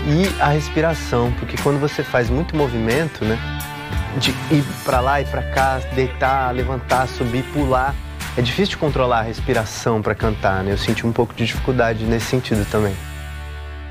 E a respiração, porque quando você faz muito movimento, né, de ir pra lá e pra cá, deitar, levantar, subir, pular, é difícil de controlar a respiração pra cantar, né? Eu senti um pouco de dificuldade nesse sentido também.